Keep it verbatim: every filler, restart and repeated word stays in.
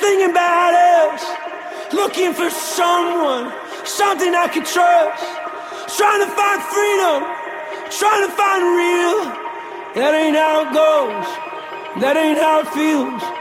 thinking about us, looking for someone, something I can trust. Trying to find freedom, trying to find real. That ain't how it goes, that ain't how it feels.